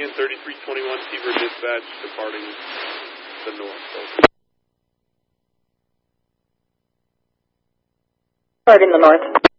again, 3321 Seabird Dispatch, departing the north. Departing the north.